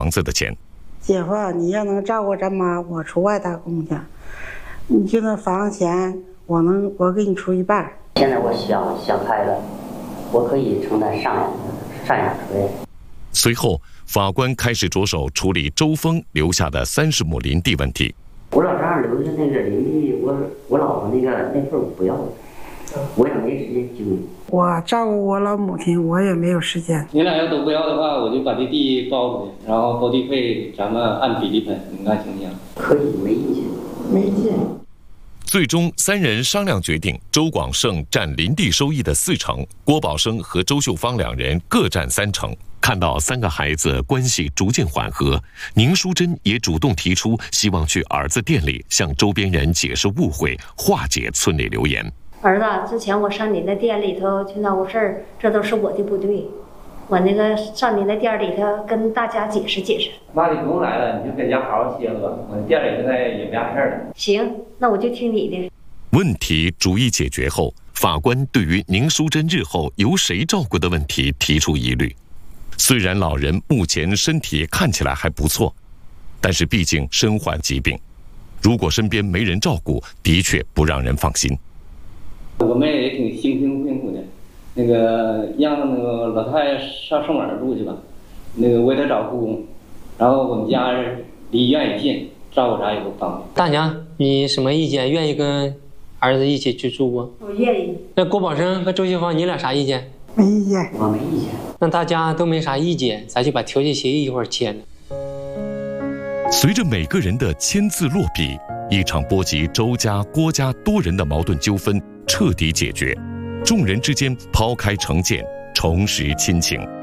房子的钱。 姐夫，你要能照顾咱妈，我出外打工去，你就那房子钱，我给你出一半。 现在我想开了，我可以承担赡养费。 随后，法官开始着手处理周峰留下的30亩林地问题。 我老丈人留下那个林地，我老婆那份我不要了，我也没时间经营。 我照顾我老母亲，我也没有时间。 你俩要都不要的话，我就把这地包出去，然后包地费咱们按比例分，你看行不行？ 可以，没意见，没意见。 最终，3人商量决定，周广胜占林地收益的4成，郭宝生和周秀芳2人各占3成。看到3个孩子关系逐渐缓和，宁淑珍也主动提出希望去儿子店里向周边人解释误会，化解村里流言。 儿子，之前我上你那店里头去闹过事儿，这都是我的不对。我那个上你那店里头跟大家解释解释。 妈，你不用来了，你就在家好好歇着吧。我店里现在也没啥事儿了。 行，那我就听你的。 问题逐一解决后，法官对于宁淑珍日后由谁照顾的问题提出疑虑。虽然老人目前身体看起来还不错，但是毕竟身患疾病，如果身边没人照顾，的确不让人放心。 我们也挺辛苦的，那个让那个老太太上宋门住去吧，那个为她找护工，然后我们家离医院也近，照顾啥也不方便。 大娘，你什么意见？愿意跟儿子一起去住不？ 我愿意。 那郭宝生和周秀芳，你俩啥意见？ 没意见， 我没意见。 那大家都没啥意见，咱就把调解协议一会儿签了。 随着每个人的签字落笔，一场波及周家、郭家多人的矛盾纠纷彻底解决，众人之间抛开成见，重拾亲情。